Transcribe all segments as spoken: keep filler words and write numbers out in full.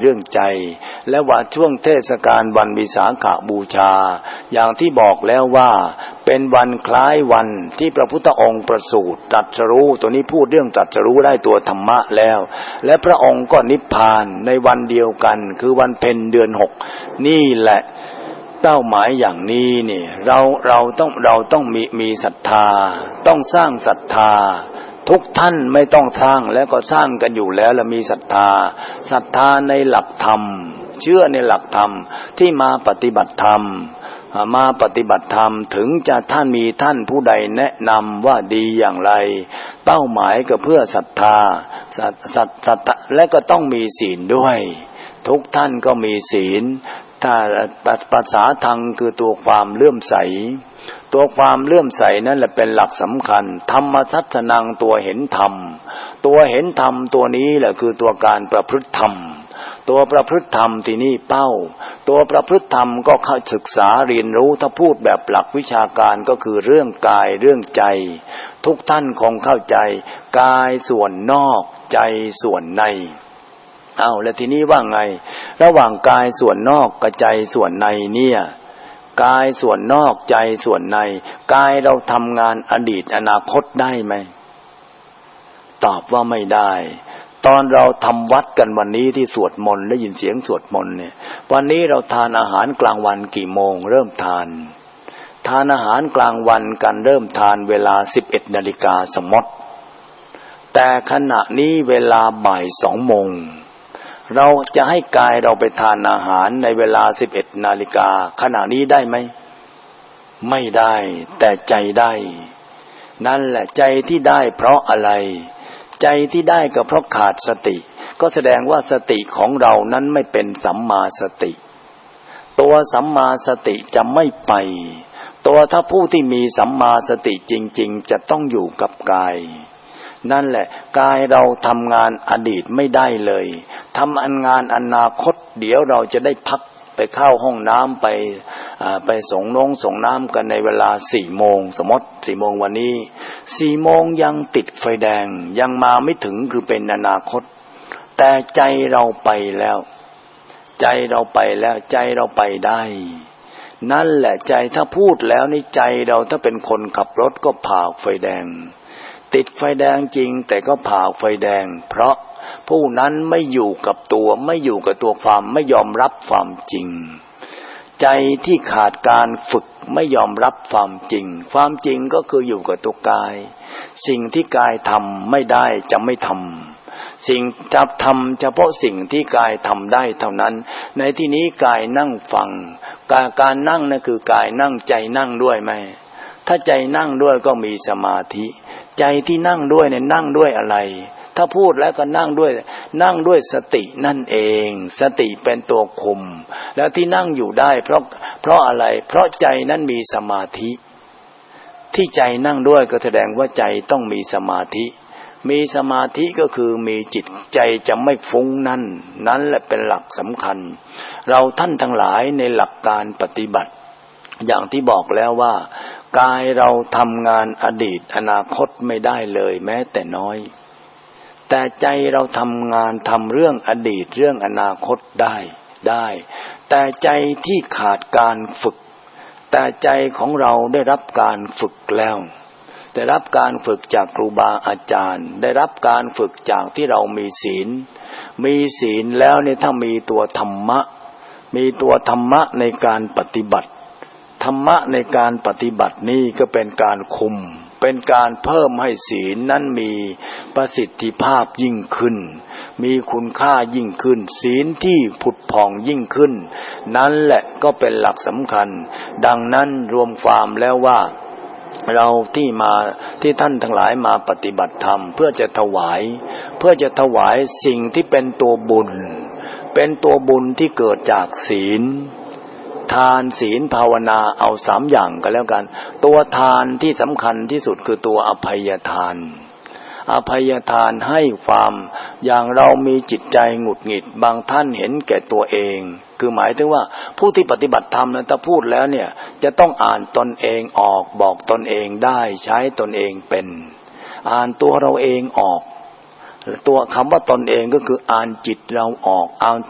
รื่องใจและว่าช่วงเทศกาลวันวิสาขบูชาอย่างที่บอกแล้วว่าเป็นวันคล้ายวันที่พระพุทธองค์ประสูติตรัสรู้ตัวนี้พูดเรื่องตรัสรู้ได้ตัวธรรมะแล้วและพระองค์ก็นิพพานในวันเดียวกันคือวันเพ็ญเดือนหกนี่แหละเป้าหมายอย่างนี้นี่เราเราต้องเราต้องมีมีศรัทธาต้องสร้างศรัทธาทุกท่านไม่ต้องสร้างแล้วก็สร้างกันอยู่แล้วและมีศรัทธาศรัทธาในหลักธรรมเชื่อในหลักธรรมที่มาปฏิบัติธรรมมาปฏิบัติธรรมถึงจะท่านมีท่านผู้ใดแนะนำว่าดีอย่างไรเป้าหมายก็เพื่อศรัทธาศรัทธาและก็ต้องมีศีลด้วยทุกท่านก็มีศีลถ้าภาษาทางคือตัวความเลื่อมใสตัวความเลื่อมใสนั่นแหละเป็นหลักสำคัญธรรมทัศนังตัวเห็นธรรมตัวเห็นธรรมตัวนี้แหละคือตัวการประพฤติธรรมตัวประพฤติธรรมที่นี่เป้าตัวประพฤติธรรมก็เข้าศึกษาเรียนรู้ถ้าพูดแบบหลักวิชาการก็คือเรื่องกายเรื่องใจทุกท่านคงเข้าใจกายส่วนนอกใจส่วนในเอาแล้วทีนี้ว่าไงระหว่างกายส่วนนอกกับใจส่วนในเนี่ยกายส่วนนอกใจส่วนในกายเราทำงานอดีตอนาคตได้ไหมตอบว่าไม่ได้ตอนเราทำวัดกันวันนี้ที่สวดมนต์ได้ยินเสียงสวดมนต์เนี่ยวันนี้เราทานอาหารกลางวันกี่โมงเริ่มทานทานอาหารกลางวันกันเริ่มทานเวลา สิบเอ็ดนาฬิกาสมมติแต่ขณะนี้เวลาบ่ายสองโมงเราจะให้กายเราไปทานอาหารในเวลา สิบเอ็ดนาฬิกาขณะนี้ได้ไหมไม่ได้แต่ใจได้นั่นแหละใจที่ได้เพราะอะไรใจที่ได้ก็เพราะขาดสติก็แสดงว่าสติของเรานั้นไม่เป็นสัมมาสติตัวสัมมาสติจะไม่ไปตัวถ้าผู้ที่มีสัมมาสติจริงๆจะต้องอยู่กับกายนั่นแหละกายเราทำงานอดีตไม่ได้เลยทำงานอนาคตเดี๋ยวเราจะได้พักไปเข้าห้องน้ำไปไปส่งน้องส่งน้ำกันในเวลาสี่โมงสมมติสี่โมงวันนี้สี่โมงยังติดไฟแดงยังมาไม่ถึงคือเป็นอนาคตแต่ใจเราไปแล้วใจเราไปแล้วใจเราไปได้นั่นแหละใจถ้าพูดแล้วในใจเราถ้าเป็นคนขับรถก็ผ่าไฟแดงติดไฟแดงจริงแต่ก็ผ่าไฟแดงเพราะผู้นั้นไม่อยู่กับตัวไม่อยู่กับตัวความไม่ยอมรับความจริงใจที่ขาดการฝึกไม่ยอมรับความจริงความจริงก็คืออยู่กับตัวกายสิ่งที่กายทำไม่ได้จะไม่ทำสิ่งจะทำเฉพาะสิ่งที่กายทำได้เท่านั้นในที่นี้กายนั่งฟังการการนั่งนั่นคือกายนั่งใจนั่งด้วยไหมถ้าใจนั่งด้วยก็มีสมาธิใจที่นั่งด้วยเนี่ยนั่งด้วยอะไรถ้าพูดแล้วก็นั่งด้วยนั่งด้วยสตินั่นเองสติเป็นตัวคุมแล้วที่นั่งอยู่ได้เพราะเพราะอะไรเพราะใจนั้นมีสมาธิที่ใจนั่งด้วยก็แสดงว่าใจต้องมีสมาธิมีสมาธิก็คือมีจิตใจจะไม่ฟุ้งนั่นนั่นแหละเป็นหลักสำคัญเราท่านทั้งหลายในหลักการปฏิบัติอย่างที่บอกแล้วว่ากายเราทำงานอดีตอนาคตไม่ได้เลยแม้แต่น้อยแต่ใจเราทำงานทำเรื่องอดีตเรื่องอนาคตได้ได้แต่ใจที่ขาดการฝึกแต่ใจของเราได้รับการฝึกแล้วได้รับการฝึกจากครูบาอาจารย์ได้รับการฝึกจากที่เรามีศีลมีศีลแล้วเนี่ยถ้ามีตัวธรรมะมีตัวธรรมะในการปฏิบัติธรรมะในการปฏิบัตินี้ก็เป็นการคุมเป็นการเพิ่มให้ศีลนั้นมีประสิทธิภาพยิ่งขึ้นมีคุณค่ายิ่งขึ้นศีลที่ผุดผ่องยิ่งขึ้นนั่นแหละก็เป็นหลักสำคัญดังนั้นรวมความแล้วว่าเราที่มาที่ท่านทั้งหลายมาปฏิบัติธรรมเพื่อจะถวายเพื่อจะถวายสิ่งที่เป็นตัวบุญเป็นตัวบุญที่เกิดจากศีลทานศีลภาวนาเอาสามอย่างกันแล้วกันตัวทานที่สำคัญที่สุดคือตัวอภัยทานอภัยทานให้ความอย่างเรามีจิตใจหงุดหงิดบางท่านเห็นแก่ตัวเองคือหมายถึงว่าผู้ที่ปฏิบัติธรรมนั้นถ้าพูดแล้วเนี่ยจะต้องอ่านตนเองออกบอกตนเองได้ใช้ตนเองเป็นอ่านตัวเราเองออกตัวคำว่าตนเองก็คืออ่านจิตเราออกอ่านจิต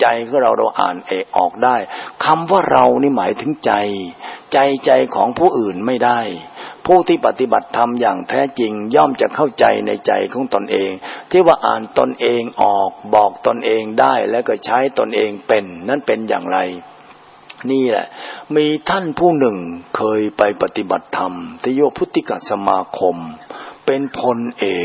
ใจก็เราเราอ่านเอกออกได้คำว่าเรานี่หมายถึงใจใจใจของผู้อื่นไม่ได้ผู้ที่ปฏิบัติธรรมอย่างแท้จริงย่อมจะเข้าใจในใจของตนเองที่ว่าอ่านตนเองออกบอกตนเองได้แล้วก็ใช้ตนเองเป็นนั่นเป็นอย่างไรนี่แหละมีท่านผู้หนึ่งเคยไปปฏิบัติธรรมที่โยพุทธิกสมาคมเป็นพลเอก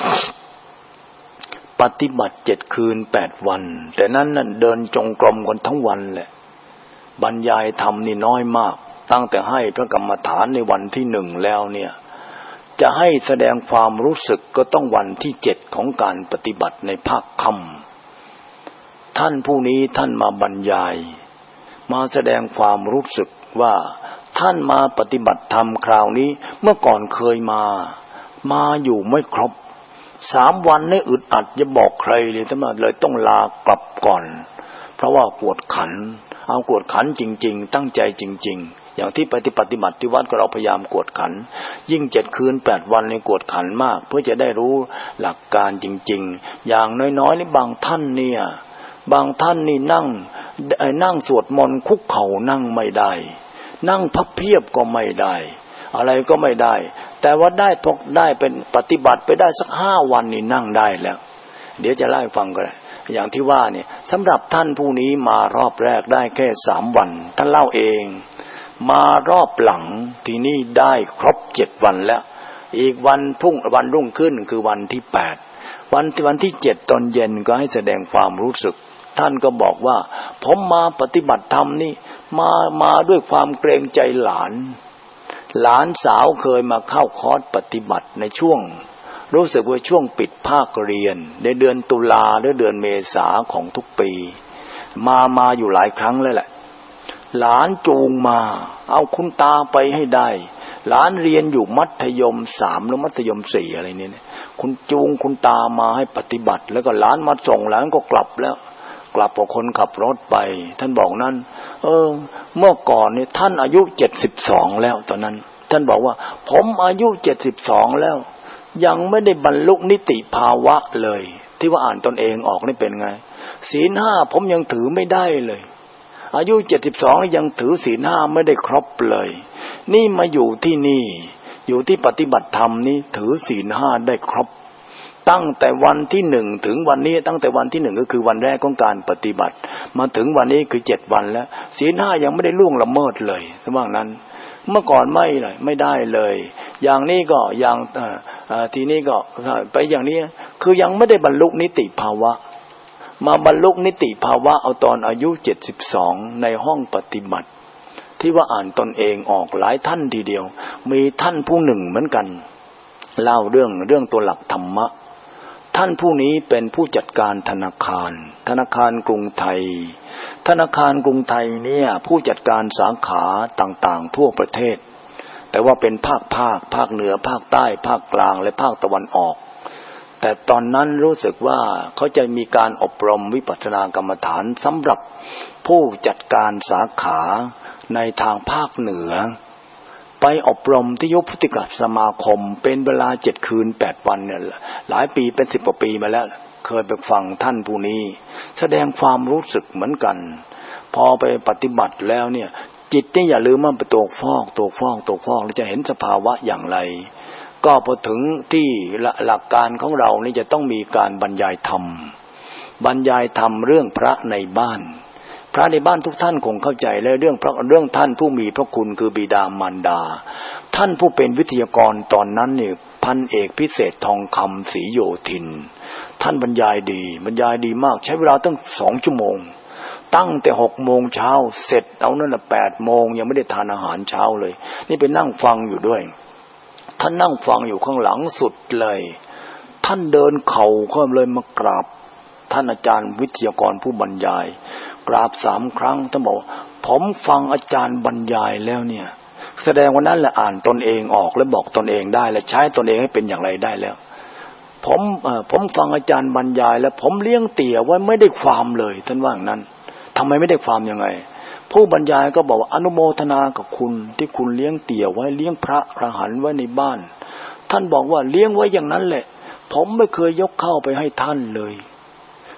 ปฏิบัติเจ็ดคืนแปดวันแต่นั้นน่ะเดินจงกรมกันทั้งวันแหละบรรยายธรรมนี่น้อยมากตั้งแต่ให้พระกรรมฐานในวันที่หนึ่งแล้วเนี่ยจะให้แสดงความรู้สึกก็ต้องวันที่เจ็ดของการปฏิบัติในภาคค่ำท่านผู้นี้ท่านมาบรรยายมาแสดงความรู้สึกว่าท่านมาปฏิบัติธรรมคราวนี้เมื่อก่อนเคยมามาอยู่ไม่ครบสามวันนี่อึดอัดจะบอกใครเลยทั้งหมดเลยต้องลากลับก่อนเพราะว่าปวดขันเอากวดขันจริงๆตั้งใจจริงๆอย่างที่ไปปฏิบัติที่วัดก็เราพยายามกวดขันยิ่งเจ็ดคืนแปดวันนี่กวดขันมากเพื่อจะได้รู้หลักการจริงๆอย่างน้อยๆนี่บางท่านเนี่ยบางท่านนี่นั่งนั่งสวดมนต์คุกเข่านั่งไม่ได้นั่งพับเพียบก็ไม่ได้อะไรก็ไม่ได้แต่ว่าได้พกได้เป็นปฏิบัติไปได้สักห้าวันนี่นั่งได้แล้วเดี๋ยวจะเล่าให้ฟังก็ได้อย่างที่ว่าเนี่ยสำหรับท่านผู้นี้มารอบแรกได้แค่สามวันท่านเล่าเองมารอบหลังทีนี้ได้ครบเจ็ดวันแล้วอีกวันพรุ่งวันรุ่งขึ้นคือวันที่แปดวันวันที่เจ็ดตอนเย็นก็ให้แสดงความรู้สึกท่านก็บอกว่าผมมาปฏิบัติธรรมนี่มามาด้วยความเกรงใจหลานหลานสาวเคยมาเข้าคอร์สปฏิบัติในช่วงรู้สึกว่าช่วงปิดภาคเรียนในเดือนตุลาหรือเดือนเมษาของทุกปีมามาอยู่หลายครั้งแล้วแหละหลานจูงมาเอาคุณตาไปให้ได้หลานเรียนอยู่มัธยมสามหรือมัธยมสี่อะไรเนี่ยคุณจูงคุณตามาให้ปฏิบัติแล้วก็หลานมาส่งหลานก็กลับแล้วกลับกับคนขับรถไปท่านบอกนั้นเออเมื่อก่อนเนี่ยท่านอายุเจ็ดสิบสองแล้วตอนนั้นท่านบอกว่าผมอายุเจ็ดสิบสองแล้วยังไม่ได้บรรลุนิติภาวะเลยที่ว่าอ่านตนเองออกนี่เป็นไงศีลห้าผมยังถือไม่ได้เลยอายุเจ็ดสิบสองยังถือศีลห้าไม่ได้ครบเลยนี่มาอยู่ที่นี่อยู่ที่ปฏิบัติธรรมนี่ถือศีลห้าได้ครบตั้งแต่วันที่หนึ่งถึงวันนี้ตั้งแต่วันที่หนึ่งก็คือวันแรกของการปฏิบัติมาถึงวันนี้คือเจ็ดวันแล้วศีลห้ายังไม่ได้ล่วงละเมิดเลยระหว่างนั้นเมื่อก่อนไม่เลยไม่ได้เลยอย่างนี้ก็อย่างทีนี้ก็ไปอย่างนี้คือยังไม่ได้บรรลุนิติภาวะมาบรรลุนิติภาวะเอาตอนอายุเจ็ดสิบสองในห้องปฏิบัติที่ว่าอ่านตนเองออกหลายท่านทีเดียวมีท่านผู้หนึ่งเหมือนกันเล่าเรื่องเรื่องตัวหลักธรรมะท่านผู้นี้เป็นผู้จัดการธนาคารธนาคารกรุงไทยธนาคารกรุงไทยเนี่ยผู้จัดการสาขาต่างๆทั่วประเทศแต่ว่าเป็นภาคภาคภาคเหนือภาคใต้ภาคกลางและภาคตะวันออกแต่ตอนนั้นรู้สึกว่าเขาจะมีการอบรมวิปัสสนากรรมฐานสำหรับผู้จัดการสาขาในทางภาคเหนือไปอบรมที่ยุพุทธิกสมาคมเป็นเวลาเจ็ดคืนแปดวันเนี่ยหลายปีเป็นสิบกว่าปีมาแล้วเคยไปฟังท่านผู้นี้แสดงความรู้สึกเหมือนกันพอไปปฏิบัติแล้วเนี่ยจิตนี่อย่าลืมมันไปตกฟอกตกฟอกตกฟอกแล้วจะเห็นสภาวะอย่างไรก็พอถึงที่หลักการของเรานี่จะต้องมีการบรรยายธรรมบรรยายธรรมเรื่องพระในบ้านพระในบ้านทุกท่านคงเข้าใจแล้วเรื่องพระเรื่องท่านผู้มีพระคุณคือบิดามารดาท่านผู้เป็นวิทยากรตอนนั้นเนี่ยพันเอกพิเศษทองคำศรีโยธินท่านบรรยายดีบรรยายดีมากใช้เวลาตั้งสองชั่วโมงตั้งแต่หกโมงเช้าเสร็จเอานั่นน่ะแปดโมงยังไม่ได้ทานอาหารเช้าเลยนี่ไปนั่งฟังอยู่ด้วยท่านนั่งฟังอยู่ข้างหลังสุดเลยท่านเดินเข่าเข้าเลยมากราบท่านอาจารย์วิทยากรผู้บรรยายกราบสามครั้งท่านบอกผมฟังอาจารย์บรรยายแล้วเนี่ยแสดงว่านั้นแหละอ่านตนเองออกและบอกตนเองได้และใช้ตนเองให้เป็นอย่างไรได้แล้วผมเอ่อผมฟังอาจารย์บรรยายแล้วผมเลี้ยงเตี่ยไว้ไม่ได้ความเลยท่านว่าอย่างนั้นทำไมไม่ได้ความยังไงผู้บรรยายก็บอกว่าอนุโมทนากับคุณที่คุณเลี้ยงเตี่ยไว้เลี้ยงพระอรหันต์ไว้ในบ้านท่านบอกว่าเลี้ยงไว้อย่างนั้นแหละผมไม่เคยยกเข้าไปให้ท่านเลย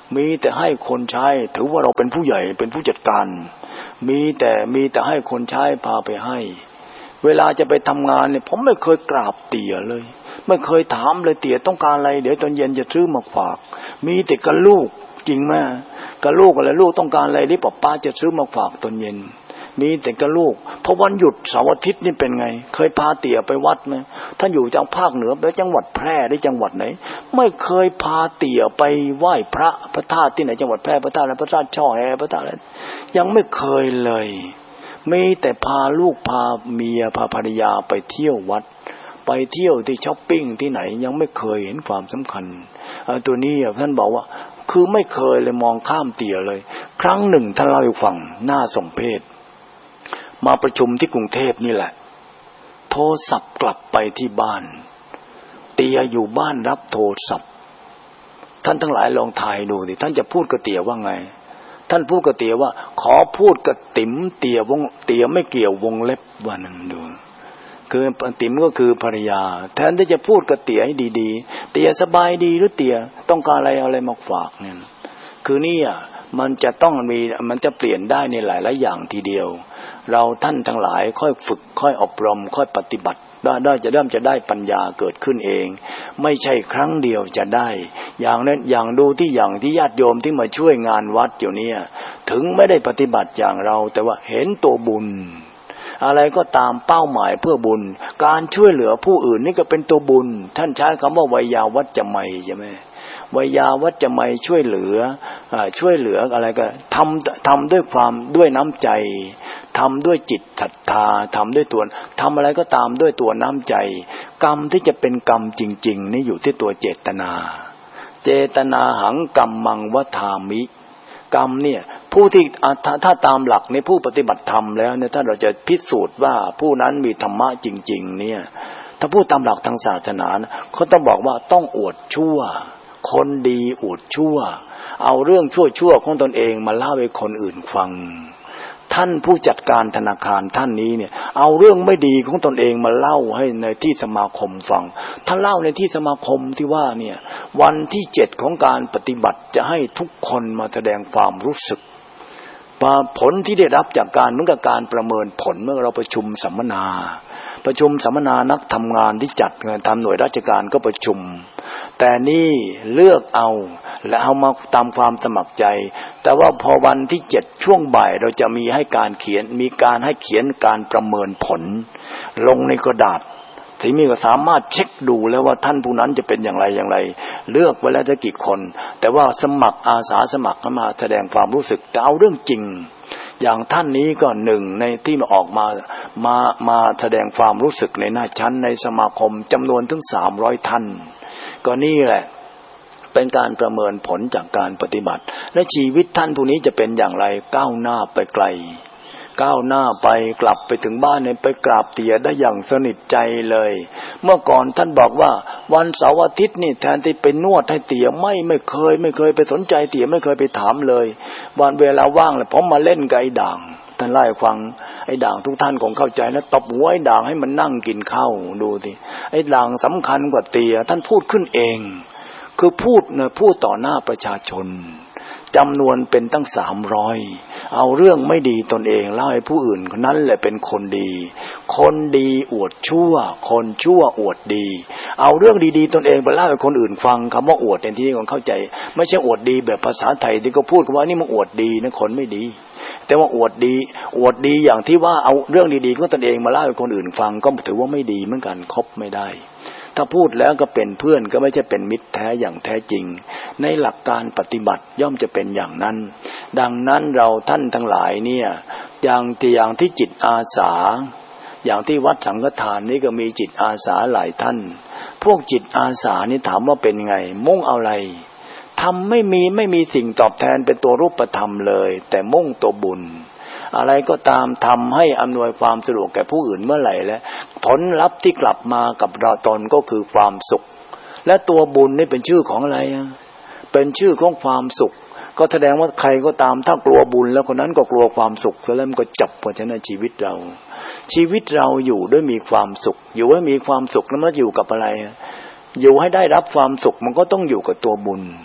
มีแต่ให้คนใช้ถือว่าเราเป็นผู้ใหญ่เป็นผู้จัดการมีแต่มีแต่ให้คนใช้พาไปให้เวลาจะไปทำงานเนี่ยผมไม่เคยกราบเตี่ยเลยไม่เคยถามเลยเตี่ยต้องการอะไรเดี๋ยวตอนเย็นจะซื้อมาฝากมีแต่กับลูกจริงไหมกับลูกอะไรลูกต้องการอะไรที่ป้าป้าจะซื้อมาฝากตอนเย็นมีแต่กับลูกเพราะวันหยุดเสาร์อาทิตย์นี่เป็นไงเคยพาเตี่ยไปวัดไหมท่านอยู่จังภาคเหนือไปจังหวัดแพร่ได้จังหวัดไหนไม่เคยพาเตี่ยไปไหว้พระพระธาตุที่ไหนจังหวัดแพร่พระธาตุอะไรพระธาตุช่อแฮพระธาตุอะไรยังไม่เคยเลยมีแต่พาลูกพาเมียพาภรรยาไปเที่ยววัดไปเที่ยวที่ช้อปปิ้งที่ไหนยังไม่เคยเห็นความสำคัญตัวนี้ท่านบอกว่าคือไม่เคยเลยมองข้ามเตี่ยเลยครั้งหนึ่งท่านเล่าให้ฟังน่าสมเพชมาประชุมที่กรุงเทพนี่แหละโทรศัพท์กลับไปที่บ้านเตี่ยอยู่บ้านรับโทรศัพท์ท่านทั้งหลายลองทายดูดิท่านจะพูดกับเตี่ยว่าไงท่านพูดกับเตี่ยว่าขอพูดกับติ๋มเตี่ยวงเตี่ยไม่เกี่ยววงเล็บว่านั่นดูคือติ๋มก็คือภรรยาแทนที่จะพูดกับเตี่ยให้ดีๆเตี่ยสบายดีหรือเตี่ยต้องการอะไรเอาอะไรมาฝากเนี่ยคือนี่อ่ะมันจะต้องมีมันจะเปลี่ยนได้ในหลายๆอย่างทีเดียวเราท่านทั้งหลายค่อยฝึกค่อยอบรมค่อยปฏิบัติได้ได้จะเริ่มจะได้ปัญญาเกิดขึ้นเองไม่ใช่ครั้งเดียวจะได้อย่างนั้นอย่างดูที่อย่างที่ญาติโยมที่มาช่วยงานวัดอยู่เนี่ยถึงไม่ได้ปฏิบัติอย่างเราแต่ว่าเห็นตัวบุญอะไรก็ตามเป้าหมายเพื่อบุญการช่วยเหลือผู้อื่นนี่ก็เป็นตัวบุญท่านใช้คำว่าไวยาวัจจะไมยใช่ไหมไวยาวัจจะไมยช่วยเหลือช่วยเหลืออะไรก็ทำทำด้วยความด้วยน้ำใจทำด้วยจิตศรัทธาทำด้วยตัวทำอะไรก็ตามด้วยตัวน้ำใจกรรมที่จะเป็นกรรมจริงๆนี่อยู่ที่ตัวเจตนาเจตนาหังกัมมังวทามิกรรมเนี่ยผู้ที่ถ้าตามหลักในผู้ปฏิบัติธรรมแล้วเนี่ยถ้าเราจะพิสูจน์ว่าผู้นั้นมีธรรมะจริงๆเนี่ยถ้าพูดตามหลักทางศาสนาเขาต้องบอกว่าต้องอวดชั่วคนดีอวดชั่วเอาเรื่องชั่วๆของตนเองมาเล่าให้คนอื่นฟังท่านผู้จัดการธนาคารท่านนี้เนี่ยเอาเรื่องไม่ดีของตนเองมาเล่าให้ในที่สมาคมฟังท่านเล่าในที่สมาคมที่ว่าเนี่ยวันที่เจ็ดของการปฏิบัติจะให้ทุกคนมาแสดงความรู้สึกผลที่ได้รับจากการเหมือนกับการประเมินผลเมื่อเราประชุมสัมมนาประชุมสัมมนานักทำงานที่จัดงานทำหน่วยราชการก็ประชุมแต่นี่เลือกเอาและเอามาตามความสมัครใจแต่ว่าพอวันที่เจ็ดช่วงบ่ายเราจะมีให้การเขียนมีการให้เขียนการประเมินผลลงในกระดาษที่มีก็สามารถเช็คดูแล้วว่าท่านผู้นั้นจะเป็นอย่างไรอย่างไรเลือกไว้แล้วจะกี่คนแต่ว่าสมัครอาสาสมัครมาแสดงความรู้สึกแต่เอาเรื่องจริงอย่างท่านนี้ก็หนึ่งในที่มาออกมามามาแสดงความรู้สึกในหน้าชั้นในสมาคมจำนวนถึงสามร้อยท่านก็นี่แหละเป็นการประเมินผลจากการปฏิบัติและชีวิตท่านผู้นี้จะเป็นอย่างไรก้าวหน้าไปไกลก้าวหน้าไปกลับไปถึงบ้านเนี่ยไปกราบเตี่ยได้อย่างสนิทใจเลยเมื่อก่อนท่านบอกว่าวันเสาร์อาทิตย์นี่แทนที่ไปนวดให้เตี่ยไม่ไม่เคยไม่เคยไปสนใจเตี่ยไม่เคยไปถามเลยวันเวลาว่างเลยผมมาเล่นกับไอ้ด่างท่านเล่าให้ฟังไอ้ด่างทุกท่านคงเข้าใจนะตบหัวไอ้ด่างให้มันนั่งกินข้าวดูสิไอ้ด่างสำคัญกว่าเตี่ยท่านพูดขึ้นเองคือพูดนะพูดต่อหน้าประชาชนจำนวนเป็นตั้งสามร้อยเอาเรื่องไม่ดีตนเองเล่าให้ผู้อื่นคนนั้นแหละเป็นคนดีคนดีอวดชั่วคนชั่วอวดดีเอาเรื่องดีๆตนเองไปเล่าให้คนอื่นฟังคำว่าอวดในที่นี้คนเข้าใจไม่ใช่อวดดีแบบภาษาไทยที่เขาพูดกันว่านี่มันอวดดีนะคนไม่ดีแต่ว่าอวดดีอวดดีอย่างที่ว่าเอาเรื่องดีๆของตนเองมาเล่าให้คนอื่นฟังก็ถือว่าไม่ดีเหมือนกันคบไม่ได้ถ้าพูดแล้วก็เป็นเพื่อนก็ไม่ใช่เป็นมิตรแท้อย่างแท้จริงในหลักการปฏิบัติย่อมจะเป็นอย่างนั้นดังนั้นเราท่านทั้งหลายเนี่ยอย่างที่อย่างที่จิตอาสาอย่างที่วัดสังฆทานนี่ก็มีจิตอาสาหลายท่านพวกจิตอาสานี่ถามว่าเป็นไงมุ่งเอาอะไรทำไม่มีไม่มีสิ่งตอบแทนเป็นตัวรูปธรรมเลยแต่มุ่งตัวบุญอะไรก็ตามทำให้อำนวยความสะดวกแก่ผู้อื่นเมื่อไหร่แล้วผลลัพธ์ที่กลับมากับเราตนก็คือความสุขและตัวบุญนี่เป็นชื่อของอะไรอ่ะเป็นชื่อของความสุขก็แสดงว่าใครก็ตามถ้ากลัวบุญแล้วคนนั้นก็กลัวความสุขแล้วมันก็จับเพราะฉะนั้นชีวิตเราชีวิตเราอยู่ด้วยมีความสุขอยู่ให้มีความสุขแล้วมันอยู่กับอะไรอยู่ให้ได้รับความสุขมันก็ต้องอยู่กับตัวบุญ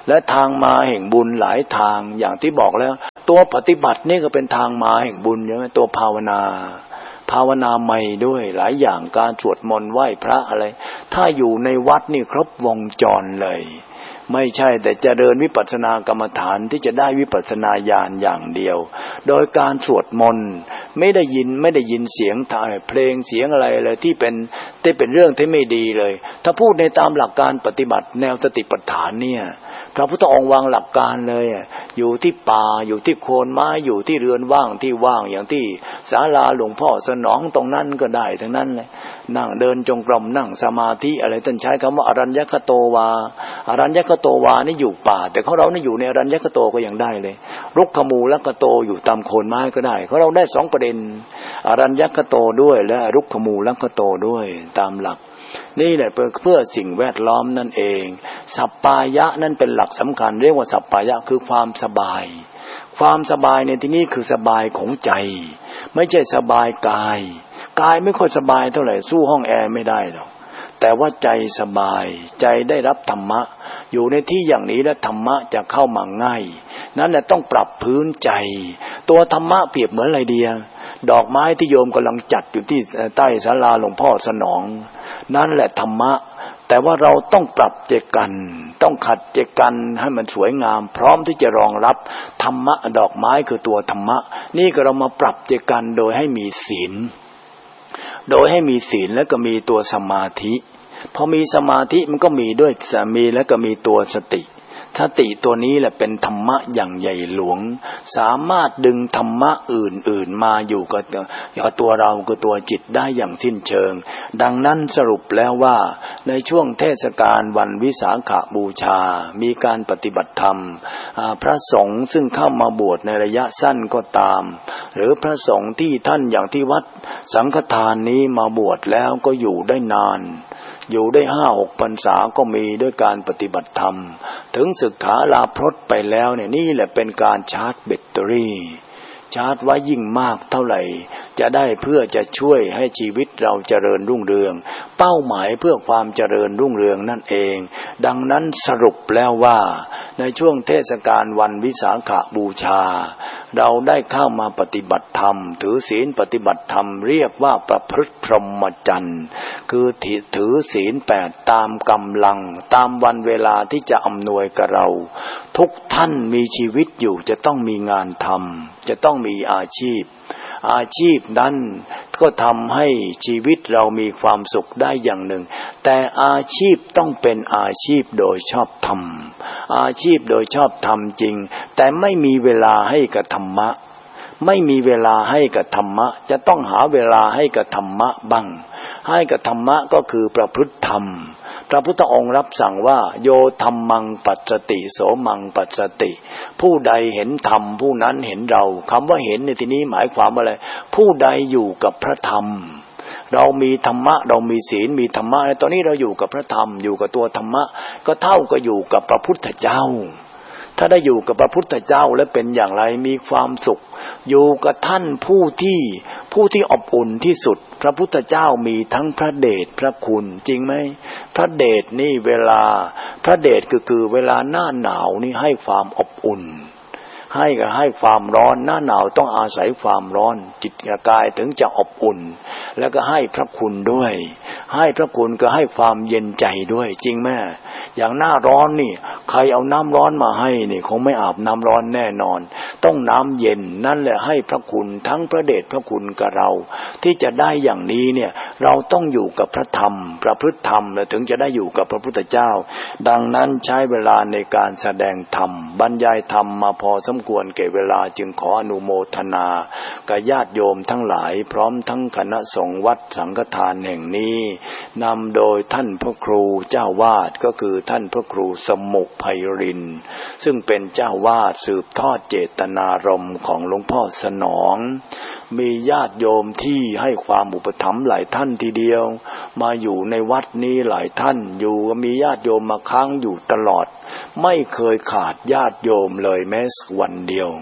และทางมาแห่งบุญหลายทางอย่างที่บอกแล้วตัวปฏิบัตินี่ก็เป็นทางมาแห่งบุญใช่ไหมตัวภาวนาภาวนาใหม่ด้วยหลายอย่างการสวดมนต์ไหว้พระอะไรถ้าอยู่ในวัดนี่ครบวงจรเลยไม่ใช่แต่เจริญวิปัสสนากรรมฐานที่จะได้วิปัสสนาญาณอย่างเดียวโดยการสวดมนต์ไม่ได้ยินไม่ได้ยินเสียงถ่ายเพลงเสียงอะไรเลยที่เป็นที่เป็นเรื่องที่ไม่ดีเลยถ้าพูดในตามหลักการปฏิบัติแนวสติปัฏฐานเนี่ยพระพุทธองค์วางหลักการเลยอยู่ที่ป่าอยู่ที่โคนไม้อยู่ที่เรือนว่างที่ว่างอย่างที่ศาลาหลวงพ่อสนองตรงนั้นก็ได้ทั้งนั้นเลยนั่งเดินจงกรมนั่งสมาธิอะไรท่านใช้คำว่าอรัญญคโตวาอรัญญคโตวานี่อยู่ป่าแต่ของเรานี่อยู่ในอรัญญคโตก็ยังได้เลยรุกขมูลคโตอยู่ตามโคนไม้ก็ได้ของเราได้สองประเด็นอรัญญคโตด้วยและรุกขมูลคโตด้วยตามหลักนี่แหละเพื่อสิ่งแวดล้อมนั่นเองสัปปายะนั่นเป็นหลักสำคัญเรียกว่าสัปปายะคือความสบายความสบายในที่นี้คือสบายของใจไม่ใช่สบายกายกายไม่ค่อยสบายเท่าไหร่สู้ห้องแอร์ไม่ได้หรอกแต่ว่าใจสบายใจได้รับธรรมะอยู่ในที่อย่างนี้แล้วธรรมะจะเข้ามาง่ายนั่นแหละต้องปรับพื้นใจตัวธรรมะเปรียบเหมือนอะไรเดียดอกไม้ที่โยมกำลังจัดอยู่ที่ใต้ศาลาหลวงพ่อสนองนั่นแหละธรรมะแต่ว่าเราต้องปรับเจกันต้องขัดเจกันให้มันสวยงามพร้อมที่จะรองรับธรรมะดอกไม้คือตัวธรรมะนี่ก็เรามาปรับเจกันโดยให้มีศีลโดยให้มีศีลแล้วก็มีตัวสมาธิพอมีสมาธิมันก็มีด้วยสามีแล้วก็มีตัวสติสติตัวนี้แหละเป็นธรรมะอย่างใหญ่หลวงสามารถดึงธรรมะอื่นๆมาอยู่กับตัวเราคือตัวจิตได้อย่างสิ้นเชิงดังนั้นสรุปแล้วว่าในช่วงเทศกาลวันวิสาขบูชามีการปฏิบัติธรรมพระสงฆ์ซึ่งเข้ามาบวชในระยะสั้นก็ตามหรือพระสงฆ์ที่ท่านอย่างที่วัดสังฆทานนี้มาบวชแล้วก็อยู่ได้นานอยู่ได้ห้าหกพรรษาก็มีด้วยการปฏิบัติธรรมถึงศึกษาลาพรตไปแล้วเนี่ยนี่แหละเป็นการชาร์จแบตเตอรี่ชาร์จไว้ยิ่งมากเท่าไหร่จะได้เพื่อจะช่วยให้ชีวิตเราเจริญรุ่งเรืองเป้าหมายเพื่อความเจริญรุ่งเรืองนั่นเองดังนั้นสรุปแล้วว่าในช่วงเทศกาลวันวิสาขบูชาเราได้เข้ามาปฏิบัติธรรมถือศีลปฏิบัติธรรมเรียกว่าประพฤติพรหมจรรย์คือถือศีลแปดตามกำลังตามวันเวลาที่จะอำนวยกับเราทุกท่านมีชีวิตอยู่จะต้องมีงานทำจะต้องมีอาชีพอาชีพนั้นก็ทำให้ชีวิตเรามีความสุขได้อย่างหนึ่งแต่อาชีพต้องเป็นอาชีพโดยชอบธรรมอาชีพโดยชอบธรรมจริงแต่ไม่มีเวลาให้กับธรรมะไม่มีเวลาให้กับธรรมะจะต้องหาเวลาให้กับธรรมะบ้างให้กับธรรมะก็คือประพฤติธรรมพระพุทธองค์รับสั่งว่าโยธัมมังปัสสติโสมังปัสสติผู้ใดเห็นธรรมผู้นั้นเห็นเราคำว่าเห็นในที่นี้หมายความว่าอะไรผู้ใดอยู่กับพระธรรมเรามีธรรมะเรามีศีลมีธรรมะตอนนี้เราอยู่กับพระธรรมอยู่กับตัวธรรมะก็เท่ากับอยู่กับพระพุทธเจ้าถ้าได้อยู่กับพระพุทธเจ้าแล้วเป็นอย่างไรมีความสุขอยู่กับท่านผู้ที่ผู้ที่อบอุ่นที่สุดพระพุทธเจ้ามีทั้งพระเดชพระคุณจริงไหมพระเดชนี่เวลาพระเดชก็คือเวลาหน้าหนาวนี่ให้ความอบอุ่นให้ก็ให้ความร้อนหน้าหนาวต้องอาศัยความร้อนจิตกายถึงจะอบอุ่นแล้วก็ให้พระคุณด้วยให้พระคุณก็ให้ความเย็นใจด้วยจริงไหมอย่างหน้าร้อนนี่ใครเอาน้ำร้อนมาให้นี่คงไม่อาบน้ำร้อนแน่นอนต้องน้ำเย็นนั่นแหละให้พระคุณทั้งพระเดชพระคุณกับเราที่จะได้อย่างนี้เนี่ยเราต้องอยู่กับพระธรรมประพฤติธรรมแล้วถึงจะได้อยู่กับพระพุทธเจ้าดังนั้นใช้เวลาในการแสดงธรรมบรรยายธรรมมาพอสมควรแก่เวลาจึงขออนุโมทนากับญาติโยมทั้งหลายพร้อมทั้งคณะสงฆ์วัดสังฆทานแห่งนี้นำโดยท่านพระครูเจ้าวาดก็คือท่านพระครูสมุไพรินทร์ซึ่งเป็นเจ้าวาดสืบทอดเจตนารมณ์ของหลวงพ่อสนองมีญาติโยมที่ให้ความอุปถัมภ์หลายท่านทีเดียวมาอยู่ในวัดนี้หลายท่านอยู่ก็มีญาติโยมมาค้างอยู่ตลอดไม่เคยขาดญาติโยมเลยแม้สักวันเดียว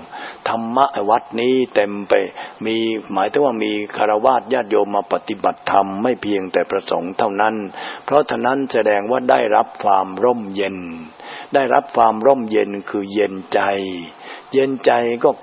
ธรรมะวัดนี้เต็มไปมีหมายถึงว่ามีคฤหัสถ์ญาติโยมมาปฏิบัติธรรมไม่เพียงแต่ประสงค์เท่านั้นเพราะฉะนั้นแสดงว่าได้รับความร่มเย็นได้รับความร่มเย็นคือเย็นใจเย็นใจก็